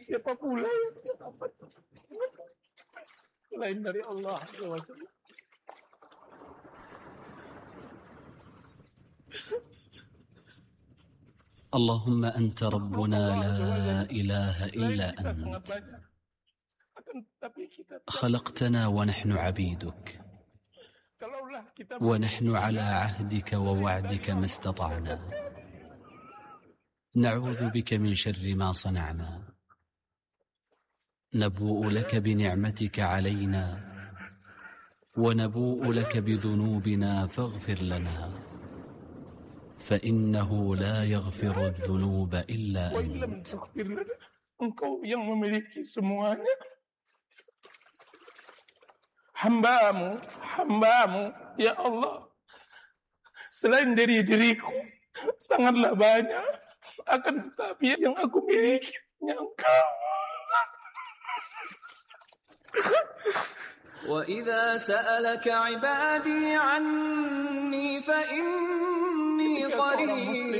siapa pula yang dapat selain dari Allah SWT. اللهم أنت ربنا لا إله إلا أنت خلقتنا ونحن عبيدك ونحن على عهدك ووعدك ما استطعنا نعوذ بك من شر ما صنعنا نبوء لك بنعمتك علينا ونبوء لك بذنوبنا فاغفر لنا فإنه لا يغفر الذنوب إلا أنت. Engkau yang memiliki semuanya. Hambamu ya Allah, selain dari diriku sangatlah banyak, akan tetapi yang aku miliki hanya Engkau. وَإِذَا سَأَلَكَ عِبَادِي عَنِّي فَإِنِّي قَرِيبٌ